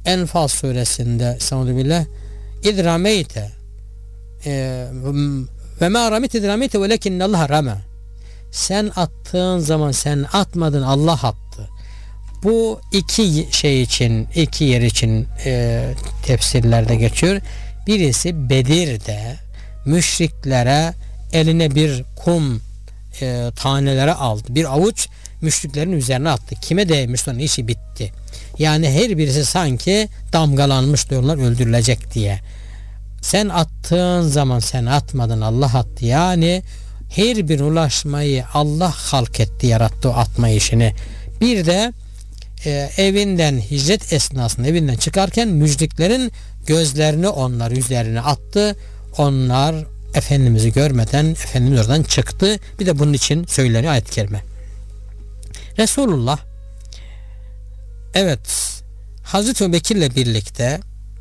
Enfal suresinde Estağfirullah İdrameyte ve ma ramit idrameyte velekinnallaha rama. Sen attığın zaman sen atmadın, Allah attı. Bu iki şey için, iki yer için tefsirlerde geçiyor. Birisi Bedir'de müşriklere eline bir kum taneleri aldı. Bir avuç müşriklerin üzerine attı. Kime değmiş sonra işi bitti. Yani her birisi sanki damgalanmış diyorlar, öldürülecek diye. Sen attığın zaman sen atmadın, Allah attı. Yani her bir ulaşmayı Allah halk etti, yarattı o atma işini. Bir de evinden hicret esnasında evinden çıkarken müşriklerin gözlerini onlar üzerine attı. Onlar Efendimiz'i görmeden Efendimiz oradan çıktı. Bir de bunun için söyleniyor ayet-i kerime. Resulullah Hazreti Ebubekir'le birlikte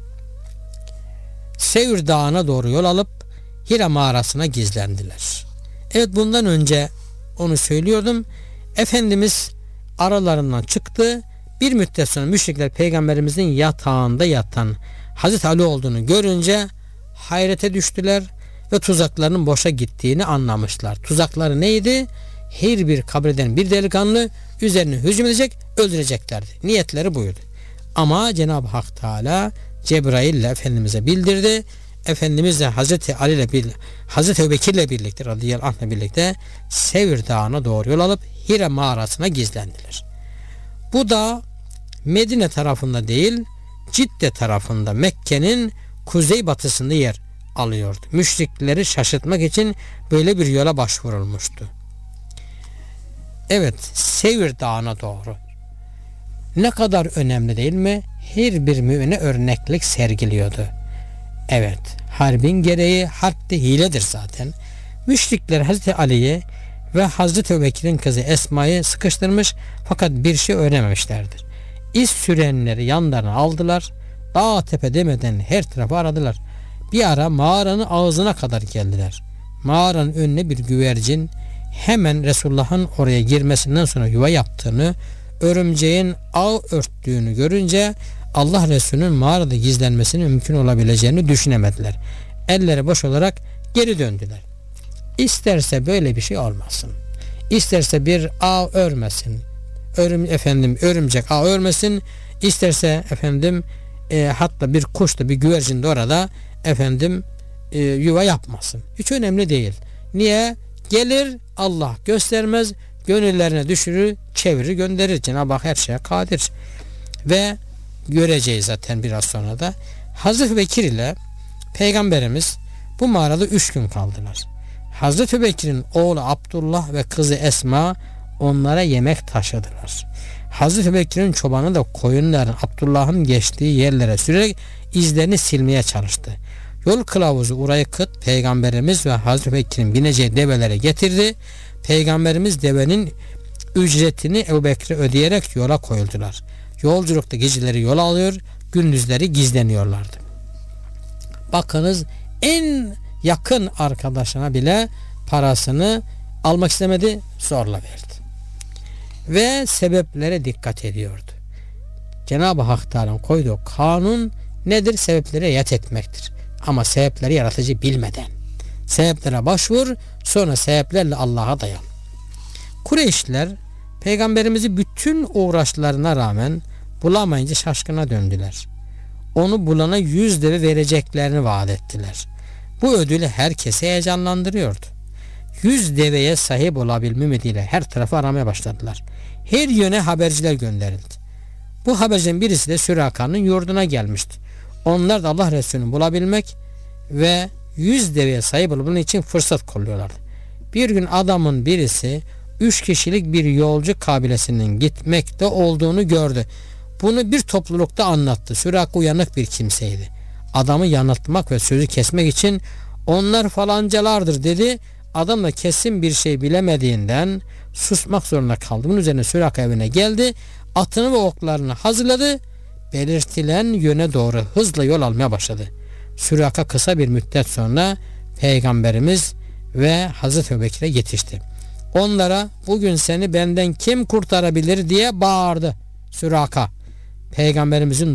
Sevr Dağı'na doğru yol alıp Hira mağarasına gizlendiler. Bundan önce onu söylüyordum. Efendimiz aralarından çıktı. Bir müddet sonra müşrikler Peygamberimizin yatağında yatan Hazreti Ali olduğunu görünce hayrete düştüler ve tuzaklarının boşa gittiğini anlamışlar. Tuzakları neydi? Her bir kabreden bir delikanlı üzerine hücum edecek, öldüreceklerdi. Niyetleri buydu. Ama Cenab-ı Hak Teala Cebrail ile Efendimiz'e bildirdi. Efendimiz de Hazreti Ali ile Hazreti Ebubekir'le birlikte radıyallahu anh'la birlikte Sevr Dağı'na doğru yol alıp Hira mağarasına gizlendiler. Bu da Medine tarafında değil, Cidde tarafında, Mekke'nin kuzeybatısında yer alıyordu. Müşrikleri şaşırtmak için böyle bir yola başvurulmuştu. Sevr Dağı'na doğru. Ne kadar önemli değil mi? Her bir mümine örneklik sergiliyordu. Harbin gereği, harp de hiledir zaten. Müşrikler Hazreti Ali'yi ve Hazreti Ebubekir'in kızı Esma'yı sıkıştırmış fakat bir şey öğrenememişlerdir. İz sürenleri yanlarına aldılar. Dağ tepe demeden her tarafı aradılar. Bir ara mağaranın ağzına kadar geldiler. Mağaranın önüne bir güvercin hemen Resulullah'ın oraya girmesinden sonra yuva yaptığını, örümceğin ağ örttüğünü görünce Allah Resulü'nün mağarada gizlenmesinin mümkün olabileceğini düşünemediler. Elleri boş olarak geri döndüler. İsterse böyle bir şey olmasın. İsterse bir ağ örmesin. Örümcek ağ örmesin. İsterse hatta bir kuş da bir güvercin de orada yuva yapmasın. Hiç önemli değil. Niye? Gelir Allah göstermez, gönüllerine düşürür, çevirir, gönderir. Cenab-ı Hak her şeye kadir. Ve göreceğiz zaten biraz sonra da. Hazreti Bekir ile Peygamberimiz bu mağarada 3 gün kaldılar. Hazreti Bekir'in oğlu Abdullah ve kızı Esma onlara yemek taşıdılar. Hazreti Bekir'in çobanı da koyunların Abdullah'ın geçtiği yerlere sürerek izlerini silmeye çalıştı. Yol kılavuzu Uraykıt Peygamberimiz ve Hazreti Bekir'in bineceği develere getirdi. Peygamberimiz devenin ücretini Ebubekir'e ödeyerek yola koyuldular. Yolculukta geceleri yol alıyor, gündüzleri gizleniyorlardı. Bakınız, en yakın arkadaşına bile parasını almak istemedi, zorla verdi. Ve sebeplere dikkat ediyordu. Cenab-ı Hak Teala'nın koyduğu kanun nedir? Sebepleri riayet etmektir. Ama sebepleri yaratıcı bilmeden. Sebeplere başvur, sonra sebeplerle Allah'a dayan. Kureyşliler Peygamberimizi bütün uğraşlarına rağmen bulamayınca şaşkına döndüler. Onu bulana 100 deve vereceklerini vaat ettiler. Bu ödülü herkesi heyecanlandırıyordu. 100 deveye sahip olabilme ümidiyle her tarafı aramaya başladılar. Her yöne haberciler gönderildi. Bu habercinin birisi de Süraka'nın yurduna gelmişti. Onlar da Allah Resulü'nü bulabilmek ve 100 deveye sahip olabilmek için fırsat kolluyorlardı. Bir gün adamın birisi 3 kişilik bir yolcu kabilesinin gitmekte olduğunu gördü. Bunu bir toplulukta anlattı. Süraka uyanık bir kimseydi. Adamı yanıltmak ve sözü kesmek için onlar falancalardır dedi. Adam da kesin bir şey bilemediğinden susmak zorunda kaldı. Bunun üzerine Süraka evine geldi. Atını ve oklarını hazırladı. Belirtilen yöne doğru hızla yol almaya başladı. Süraka kısa bir müddet sonra Peygamberimiz ve Hazreti Ebubekir'e yetişti. Onlara bugün seni benden kim kurtarabilir diye bağırdı Süraka. Peygamberimizin